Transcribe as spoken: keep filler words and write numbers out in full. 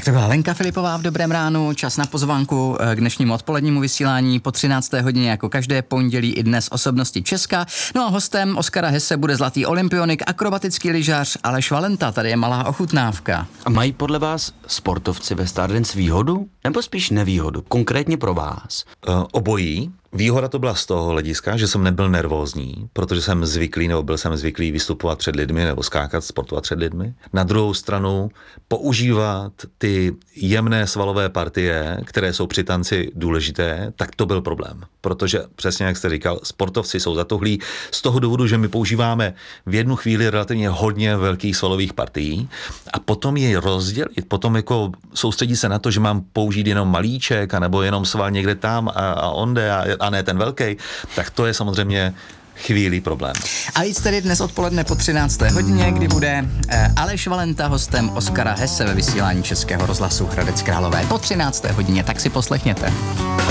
Tak to byla Lenka Filipová v Dobrém ránu, čas na pozvánku k dnešnímu odpolednímu vysílání po třinácté hodině jako každé pondělí i dnes osobnosti Česka. No a hostem Oskara Hesse bude zlatý olympionik, akrobatický lyžař Aleš Valenta. Tady je malá ochutnávka. A mají podle vás sportovci ve Stardance výhodu nebo spíš nevýhodu? Konkrétně pro vás? Uh, obojí. Výhoda to byla z toho hlediska, že jsem nebyl nervózní, protože jsem zvyklý, nebo byl jsem zvyklý vystupovat před lidmi nebo skákat, sportovat před lidmi. Na druhou stranu používat ty jemné svalové partie, které jsou při tanci důležité, tak to byl problém. Protože přesně jak jste říkal, sportovci jsou zatuhlí z toho důvodu, že my používáme v jednu chvíli relativně hodně velkých svalových partií a potom je rozdělit, potom jako soustředit se na to, že mám použít jenom malíček, anebo jenom sval někde tam a, a onde a, a ne ten velký, tak to je samozřejmě chvíli problém. A víc tedy dnes odpoledne po třinácté hodině, kdy bude eh, Aleš Valenta hostem Oskara Hesse ve vysílání Českého rozhlasu Hradec Králové po třinácté hodině, tak si poslechněte.